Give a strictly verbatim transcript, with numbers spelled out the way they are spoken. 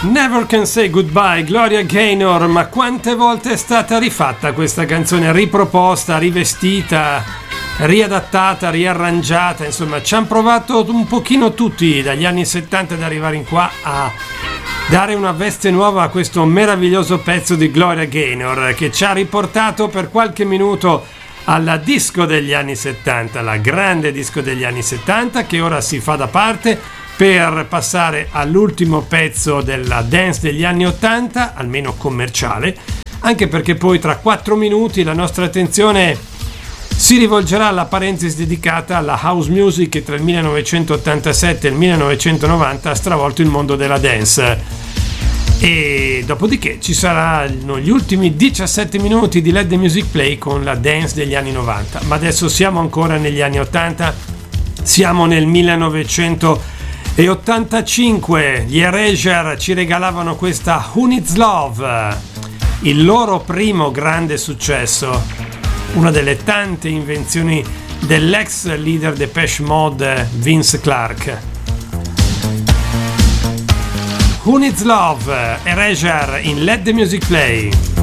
Never Can Say Goodbye, Gloria Gaynor. Ma quante volte è stata rifatta questa canzone, riproposta, rivestita, riadattata, riarrangiata, insomma ci hanno provato un pochino tutti dagli anni settanta ad arrivare in qua a dare una veste nuova a questo meraviglioso pezzo di Gloria Gaynor, che ci ha riportato per qualche minuto alla disco degli anni settanta, la grande disco degli anni settanta, che ora si fa da parte per passare all'ultimo pezzo della dance degli anni ottanta, almeno commerciale, anche perché poi tra quattro minuti la nostra attenzione si rivolgerà alla parentesi dedicata alla house music che tra il millenovecentottantasette e il millenovecentonovanta ha stravolto il mondo della dance. E dopodiché ci saranno gli ultimi diciassette minuti di Let the Music Play con la dance degli anni novanta. Ma adesso siamo ancora negli anni ottanta, siamo nel millenovecentottantacinque. Gli Erasure ci regalavano questa Who Needs Love, il loro primo grande successo, una delle tante invenzioni dell'ex leader Depeche Mode Vince Clarke. Who Needs Love, Erasure in Let the Music Play.